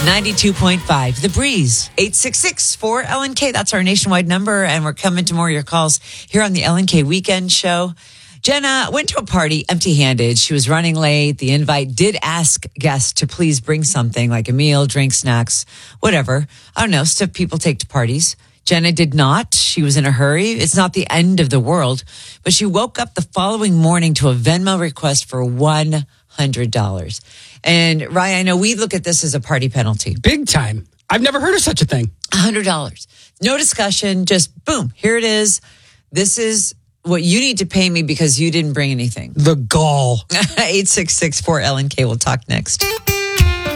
92.5, The Breeze, 866-4LNK. That's our nationwide number, and we're coming to more of your calls here on the LNK Weekend Show. Jenna went to a party empty-handed. She was running late. The invite did ask guests to please bring something like a meal, drink, snacks, whatever. I don't know, stuff people take to parties. Jenna did not. She was in a hurry. It's not the end of the world, but she woke up the following morning to a Venmo request for $100. And Ryan, I know we look at this as a party penalty. Big time. I've never heard of such a thing. $100. No discussion. Just boom. Here it is. This is what you need to pay me because you didn't bring anything. The gall. 866-4LNK. We'll talk next.